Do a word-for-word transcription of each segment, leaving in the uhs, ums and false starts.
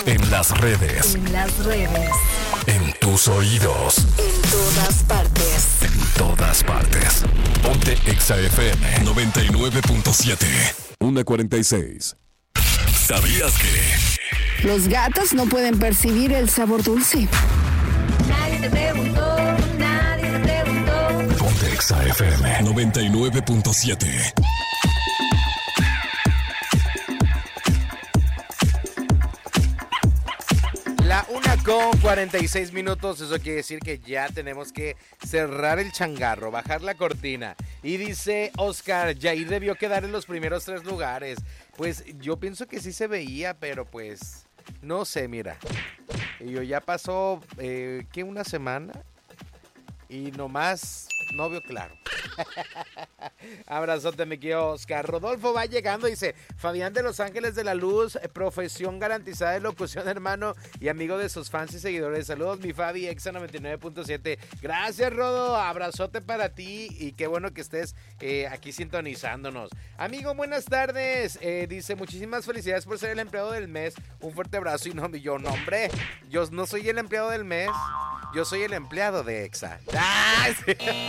En las redes. En las redes. En tus oídos. En todas partes. En todas partes. Ponte Exa F M noventa y nueve punto siete. una cuarenta y seis. ¿Sabías que? Los gatos no pueden percibir el sabor dulce. Nadie te preguntó, nadie te preguntó. Ponte Exa F M noventa y nueve punto siete. La una con cuarenta y seis minutos, eso quiere decir que ya tenemos que cerrar el changarro, bajar la cortina. Y dice Oscar, Jair debió quedar en los primeros tres lugares. Pues yo pienso que sí se veía, pero pues no sé, mira. Y yo ya pasó, eh, ¿qué? Una semana y nomás no veo claro. Abrazote, mi querido Oscar. Rodolfo va llegando, dice, Fabián de Los Ángeles de la Luz, profesión garantizada de locución, hermano, y amigo de sus fans y seguidores. Saludos, mi Fabi, Exa noventa y nueve punto siete. Gracias, Rodo, abrazote para ti y qué bueno que estés eh, aquí sintonizándonos. Amigo, buenas tardes. Eh, dice, muchísimas felicidades por ser el empleado del mes. Un fuerte abrazo y no, yo, no, hombre, yo no soy el empleado del mes, yo soy el empleado de Exa. ¡Ah, sí!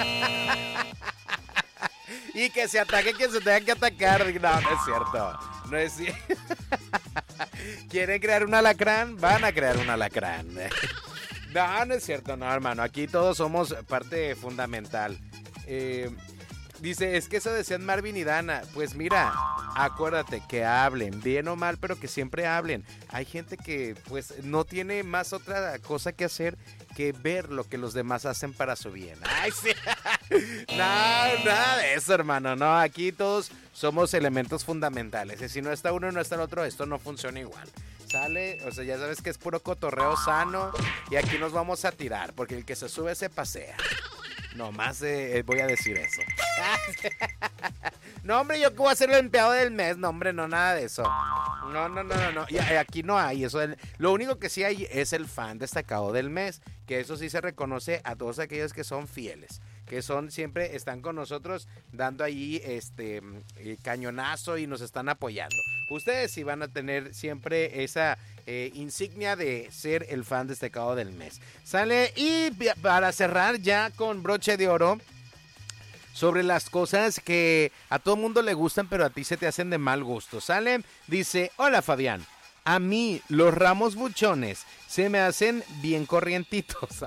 Y que se ataque quien se tenga que atacar. No, no es cierto. No es cierto. ¿Quieren crear un alacrán? Van a crear un alacrán. No, no es cierto, no, hermano. Aquí todos somos parte fundamental. Eh, dice, es que eso decían Marvin y Dana. Pues mira, acuérdate que hablen, bien o mal, pero que siempre hablen. Hay gente que pues no tiene más otra cosa que hacer que ver lo que los demás hacen para su bien. Ay, sí. No, nada de eso, hermano. No, aquí todos somos elementos fundamentales. Y si no está uno y no está el otro, esto no funciona igual. Sale, o sea, ya sabes que es puro cotorreo sano. Y aquí nos vamos a tirar, porque el que se sube se pasea. Nomás eh, voy a decir eso. No, hombre, yo que voy a ser el empleado del mes. No, hombre, no, nada de eso. No, no, no, no, no. Y aquí no hay eso. Lo único que sí hay es el fan destacado del mes. Que eso sí se reconoce a todos aquellos que son fieles. Que son siempre, están con nosotros dando ahí este cañonazo y nos están apoyando. Ustedes sí van a tener siempre esa eh, insignia de ser el fan destacado del mes. Sale, y para cerrar ya con broche de oro, sobre las cosas que a todo mundo le gustan, pero a ti se te hacen de mal gusto. Sale, dice, hola Fabián, a mí los ramos buchones se me hacen bien corrientitos.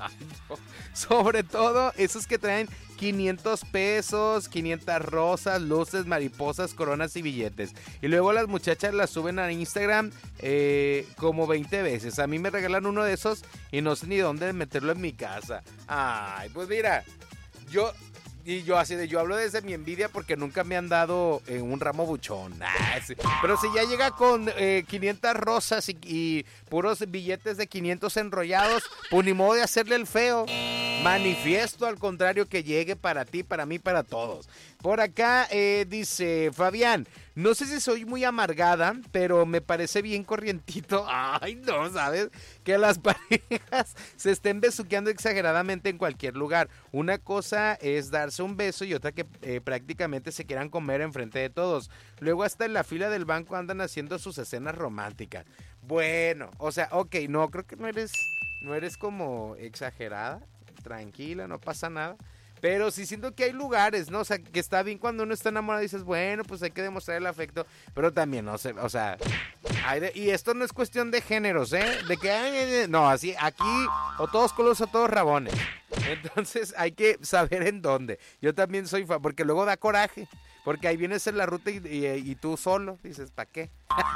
Sobre todo esos que traen quinientos pesos, quinientas rosas, luces, mariposas, coronas y billetes. Y luego las muchachas las suben a Instagram eh, como veinte veces. A mí me regalan uno de esos y no sé ni dónde meterlo en mi casa. Ay, pues mira, yo... Y yo así de, yo hablo desde mi envidia porque nunca me han dado eh, un ramo buchón. Ah, sí. Pero si ya llega con eh, quinientas rosas y, y puros billetes de quinientos enrollados, pues ni modo de hacerle el feo. Manifiesto al contrario que llegue para ti, para mí, para todos. Por acá eh, dice Fabián, no sé si soy muy amargada, pero me parece bien corrientito. Ay, no, ¿sabes? Que las parejas se estén besuqueando exageradamente en cualquier lugar. Una cosa es darse un beso y otra que eh, prácticamente se quieran comer enfrente de todos. Luego hasta en la fila del banco andan haciendo sus escenas románticas. Bueno, o sea, ok, no, creo que no eres, no eres como exagerada. Tranquila, no pasa nada. Pero sí siento que hay lugares, ¿no? O sea, que está bien cuando uno está enamorado y dices, bueno, pues hay que demostrar el afecto. Pero también, no sé, o sea, hay de, y esto no es cuestión de géneros, ¿eh? De que, ay, no, así, aquí, o todos colos o todos rabones. Entonces hay que saber en dónde. Yo también soy fan, porque luego da coraje. Porque ahí vienes en la ruta y, y, y tú solo, dices, ¿para qué?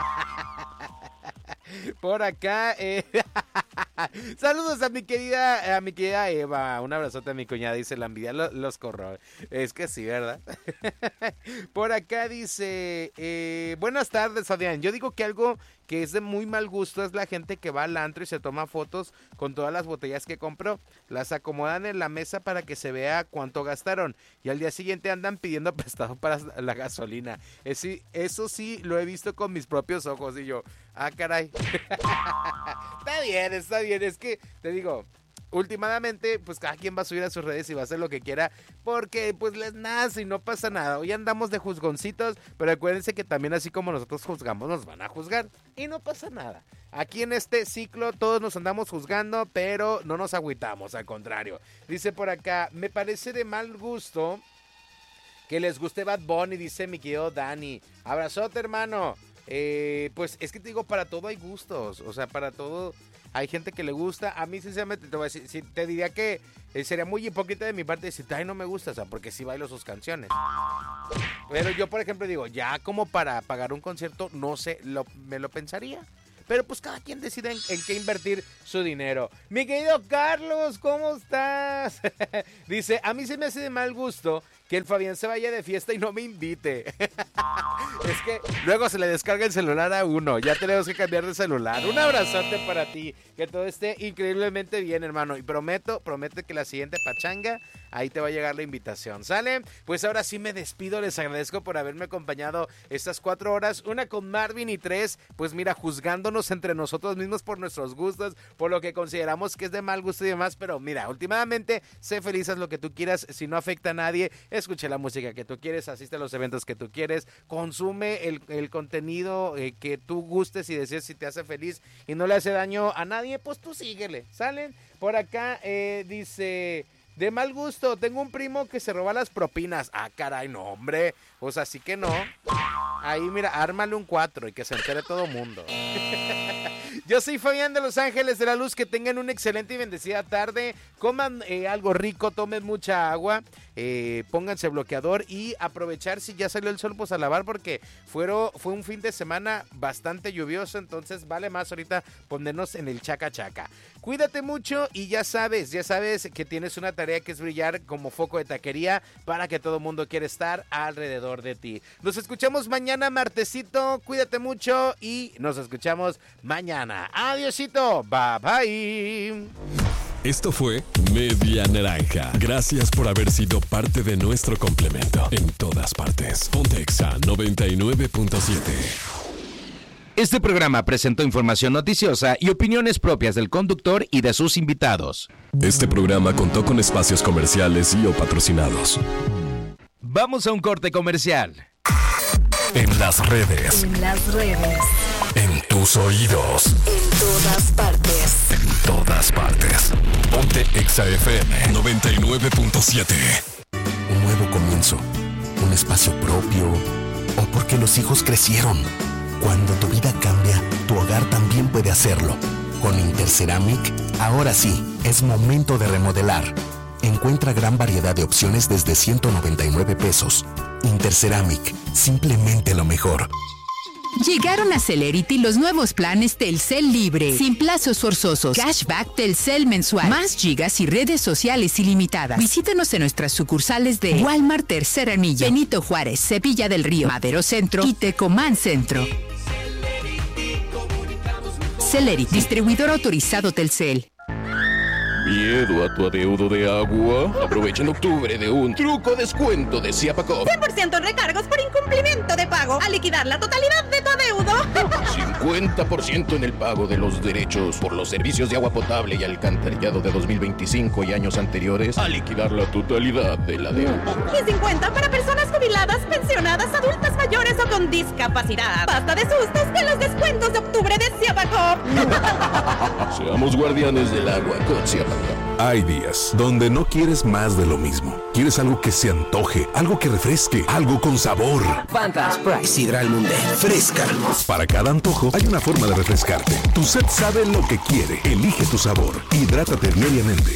Por acá, eh, saludos a mi querida, a mi querida Eva, un abrazote a mi cuñada, dice la envidia los, los corro, es que sí, ¿verdad? Por acá dice, eh, buenas tardes Fabián, yo digo que algo que es de muy mal gusto es la gente que va al antro y se toma fotos con todas las botellas que compró, las acomodan en la mesa para que se vea cuánto gastaron y al día siguiente andan pidiendo prestado para la gasolina. Es, eso sí lo he visto con mis propios ojos y yo, ah caray. Está bien, está bien, es que te digo, últimamente pues cada quien va a subir a sus redes y va a hacer lo que quiera porque pues les nace y no pasa nada. Hoy andamos de juzgoncitos, pero acuérdense que también así como nosotros juzgamos nos van a juzgar y no pasa nada. Aquí en este ciclo todos nos andamos juzgando, pero no nos agüitamos, al contrario. Dice por acá, me parece de mal gusto que les guste Bad Bunny, dice mi querido Dani. Abrazote, hermano. Eh, pues es que te digo, para todo hay gustos, o sea, para todo hay gente que le gusta. A mí sinceramente te voy a decir, si te diría que eh, sería muy hipócrita de mi parte decir, ay, no me gusta, o sea, porque sí bailo sus canciones. Pero yo, por ejemplo, digo, ya como para pagar un concierto, no sé, lo, me lo pensaría. Pero pues cada quien decide en, en qué invertir su dinero. Mi querido Carlos, ¿cómo estás? Dice, a mí se me hace de mal gusto que el Fabián se vaya de fiesta y no me invite. Es que luego se le descarga el celular a uno. Ya tenemos que cambiar de celular. Un abrazote para ti. Que todo esté increíblemente bien, hermano. Y prometo, prometo que la siguiente pachanga, ahí te va a llegar la invitación. ¿Sale? Pues ahora sí me despido. Les agradezco por haberme acompañado estas cuatro horas. Una con Marvin y tres, pues mira, juzgándonos entre nosotros mismos por nuestros gustos, por lo que consideramos que es de mal gusto y demás. Pero mira, últimamente, sé feliz, haz lo que tú quieras. Si no afecta a nadie, escuche la música que tú quieres, asiste a los eventos que tú quieres, consume el, el contenido eh, que tú gustes y decides si te hace feliz y no le hace daño a nadie, pues tú síguele, ¿salen? Por acá eh, dice, de mal gusto, tengo un primo que se roba las propinas. Ah, caray, no, hombre, pues así que no. Ahí, mira, ármale un cuatro y que se entere todo mundo. Yo soy Fabián de Los Ángeles de la Luz, que tengan una excelente y bendecida tarde, coman eh, algo rico, tomen mucha agua, eh, pónganse bloqueador y aprovechar si ya salió el sol, pues a lavar, porque fueron, fue un fin de semana bastante lluvioso, entonces vale más ahorita ponernos en el chaca chaca. Cuídate mucho y ya sabes, ya sabes que tienes una tarea que es brillar como foco de taquería para que todo el mundo quiera estar alrededor de ti. Nos escuchamos mañana martesito, cuídate mucho y nos escuchamos mañana. Adiósito, bye bye. Esto fue Media Naranja. Gracias por haber sido parte de nuestro complemento. En todas partes. Ponte Exa noventa y nueve punto siete. Este programa presentó información noticiosa y opiniones propias del conductor y de sus invitados. Este programa contó con espacios comerciales y o patrocinados. Vamos a un corte comercial. En las redes. En las redes. En tus oídos. En todas partes. En todas partes. Ponte Exa F M noventa y nueve punto siete. Un nuevo comienzo. Un espacio propio. O porque los hijos crecieron. Cuando tu vida cambia, tu hogar también puede hacerlo. Con Interceramic, ahora sí, es momento de remodelar. Encuentra gran variedad de opciones desde ciento noventa y nueve pesos. Interceramic, simplemente lo mejor. Llegaron a Celerity los nuevos planes Telcel Libre, sin plazos forzosos, cashback Telcel mensual, más gigas y redes sociales ilimitadas. Visítanos en nuestras sucursales de Walmart Tercer Anillo, Benito Juárez, Sevilla del Río, Madero Centro y Tecomán Centro. Celerity, distribuidor autorizado Telcel. ¿Miedo a tu adeudo de agua? Aprovecha en octubre de un truco descuento de Ciapacop. cien por ciento en recargos por incumplimiento de pago. Al liquidar la totalidad de tu adeudo. cincuenta por ciento en el pago de los derechos por los servicios de agua potable y alcantarillado de dos mil veinticinco y años anteriores. Al liquidar la totalidad de la deuda. Y cincuenta para personas jubiladas, pensionadas, adultas mayores o con discapacidad. Basta de sustos con los descuentos de octubre de Ciapacop. Seamos guardianes del agua con Ciapacop. Hay días donde no quieres más de lo mismo. Quieres algo que se antoje, algo que refresque, algo con sabor. Fanta Sprite Sidral Mundet. Fresca. Para cada antojo hay una forma de refrescarte. Tu sed sabe lo que quiere. Elige tu sabor. Hidrátate diariamente.